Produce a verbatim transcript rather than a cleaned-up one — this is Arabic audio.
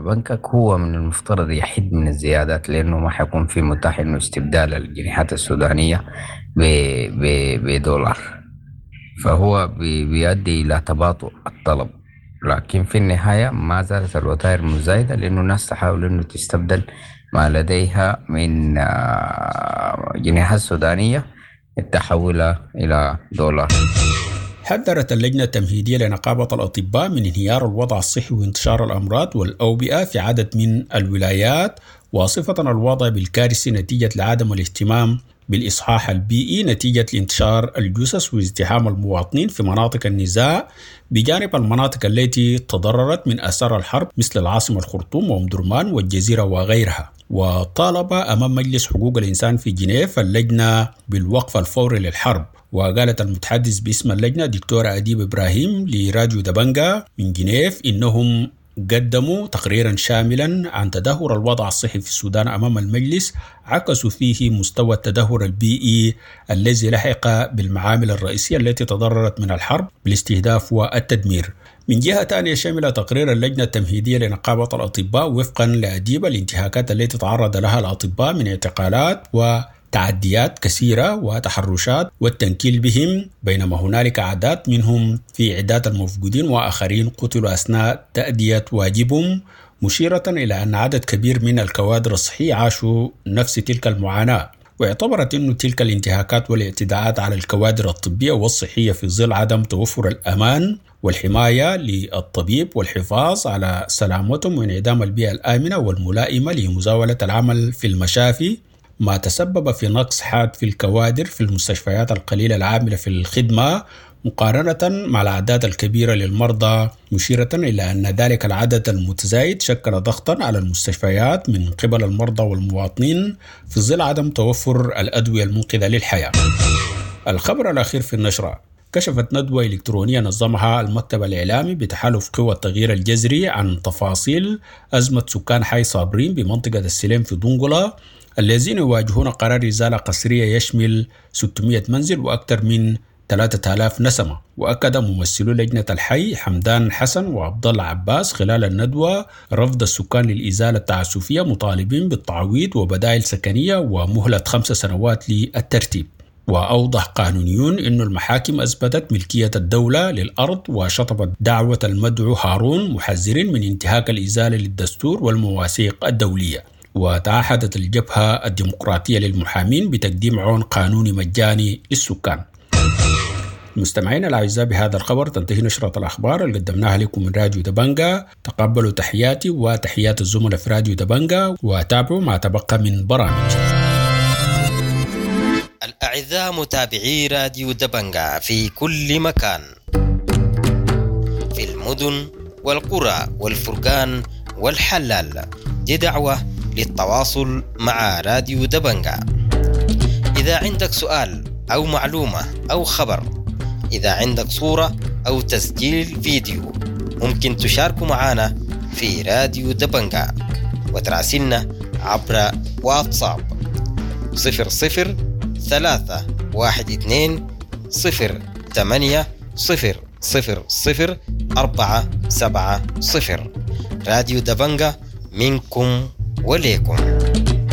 بنكك هو من المفترض يحد من الزيادات، لأنه ما حيكون في متاح إنه استبدال الجنيهات السودانية ب- ب- بدولار. فهو بي- بيؤدي إلى تباطؤ الطلب، لكن في النهاية ما زالت الوتائر مزايدة، لأنه الناس تحاول إنه تستبدل ما لديها من آه، جنيهات سودانية تحولها إلى دولار. حذرت اللجنة التمهيدية لنقابة الأطباء من انهيار الوضع الصحي وانتشار الأمراض والأوبئة في عدد من الولايات، واصفة الوضع بالكارثي نتيجة لعدم الاهتمام بالإصحاح البيئي نتيجة لانتشار الجثث وازدحام المواطنين في مناطق النزاع، بجانب المناطق التي تضررت من آثار الحرب مثل العاصمة الخرطوم وأم درمان والجزيرة وغيرها. وطالب أمام مجلس حقوق الإنسان في جنيف اللجنة بالوقف الفوري للحرب. وقالت المتحدث باسم اللجنة دكتورة أديب إبراهيم لراديو دبنجا من جنيف إنهم قدموا تقريرا شاملا عن تدهور الوضع الصحي في السودان أمام المجلس، عكسوا فيه مستوى التدهور البيئي الذي لحق بالمعامل الرئيسية التي تضررت من الحرب بالاستهداف والتدمير. من جهة ثانية، شمل تقرير اللجنة التمهيدية لنقابة الأطباء وفقا لأديب الانتهاكات التي تعرض لها الأطباء من اعتقالات و تعديات كثيرة وتحرشات والتنكيل بهم، بينما هنالك أعداد منهم في عداد المفقودين وآخرين قتلوا أثناء تأدية واجبهم، مشيرة إلى أن عدد كبير من الكوادر الصحية عاشوا نفس تلك المعاناة. واعتبرت أن تلك الانتهاكات والاعتداءات على الكوادر الطبية والصحية في ظل عدم توفر الأمان والحماية للطبيب والحفاظ على سلامتهم وانعدام البيئة الآمنة والملائمة لمزاولة العمل في المشافي، ما تسبب في نقص حاد في الكوادر في المستشفيات القليلة العاملة في الخدمة مقارنة مع الأعداد الكبيرة للمرضى، مشيرة إلى أن ذلك العدد المتزايد شكل ضغطا على المستشفيات من قبل المرضى والمواطنين في ظل عدم توفر الأدوية المنقذة للحياة. الخبر الأخير في النشرة: كشفت ندوة إلكترونية نظمها المكتب الإعلامي بتحالف قوى التغيير الجذري عن تفاصيل أزمة سكان حي صابرين بمنطقة السليم في دنقلة الذين يواجهون قرار إزالة قسرية يشمل ستمائة منزل وأكثر من ثلاثة آلاف نسمة. وأكد ممثلو لجنة الحي حمدان حسن وعبد الله عباس خلال الندوة رفض السكان للإزالة التعسفية، مطالبين بالتعويض وبدائل سكنية ومهلة خمس سنوات للترتيب. وأوضح قانونيون أن المحاكم أثبتت ملكية الدولة للأرض، وشطبت دعوة المدعو هارون محذرين من انتهاك الإزالة للدستور والمواثيق الدولية. وتعهدت الجبهة الديمقراطية للمحامين بتقديم عون قانوني مجاني للسكان. مستمعين الأعزاء، بهذا الخبر تنتهي نشرة الأخبار اللي قدمناها لكم من راديو دبنجا. تقبلوا تحياتي وتحيات الزملاء في راديو دبنجا وتابعوا ما تبقى من برامج. الأعزاء متابعي راديو دبنجا في كل مكان، في المدن والقرى والفرقان والحلال، دي دعوة للتواصل مع راديو دبنجا. إذا عندك سؤال أو معلومة أو خبر، إذا عندك صورة أو تسجيل فيديو، ممكن تشاركوا معنا في راديو دبنجا وتراسلنا عبر واتساب صفر صفر ثلاثة واحد اثنين صفر ثمانية صفر صفر صفر أربعة سبعة صفر. راديو دبنجا منكم وليكم.